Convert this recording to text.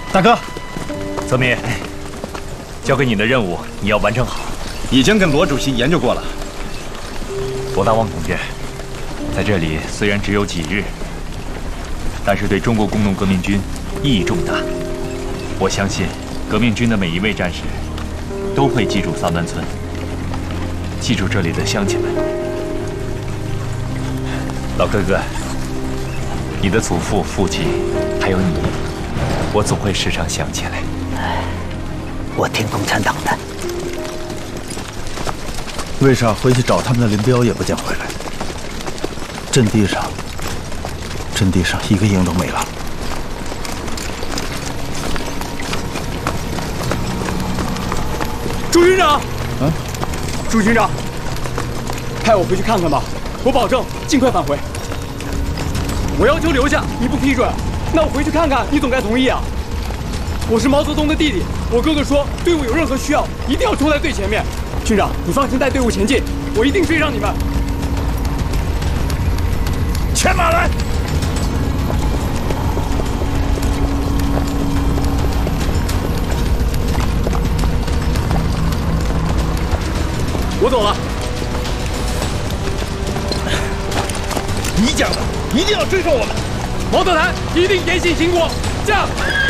大哥，泽民，交给你的任务你要完成好。 已经跟罗主席研究过了。 罗大旺同志，在这里虽然只有几日，但是对中国工农革命军意义重大。我相信，革命军的每一位战士都会记住三湾村，记住这里的乡亲们。老哥哥，你的祖父、父亲，还有你，我总会时常想起来。 我听共产党的。 为啥回去找他们的林彪也不见回来？阵地上一个营都没了。 朱军长，朱军长，派我回去看看吧，我保证尽快返回。我要求留下，你不批准，那我回去看看，你总该同意啊。我是毛泽东的弟弟，我哥哥说队伍有任何需要，一定要冲在最前面。军长，你放心带队伍前进，我一定追上你们。 牵马来！ 我走了。 你讲的一定要追上我们。 毛泽南一定言行勤果，驾！